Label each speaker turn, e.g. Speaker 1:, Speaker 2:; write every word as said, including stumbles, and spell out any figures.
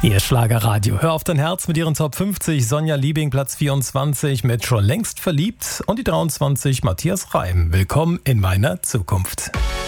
Speaker 1: Ihr Schlagerradio. Hör auf dein Herz mit ihren Top fünfzig. Sonja Liebing, Platz vierundzwanzig mit Schon längst verliebt. Und die dreiundzwanzig, Matthias Reim. Willkommen in meiner Zukunft.